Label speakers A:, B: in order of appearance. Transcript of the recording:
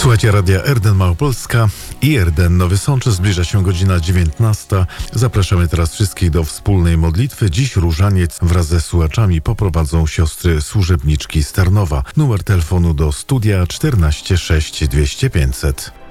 A: Słuchajcie Radia Erden Małopolska i Erden Nowy Sącz. Zbliża się godzina 19. Zapraszamy teraz wszystkich do wspólnej modlitwy. Dziś różaniec wraz ze słuchaczami poprowadzą siostry służebniczki z Tarnowa. Numer telefonu do studia 14 6 200 500.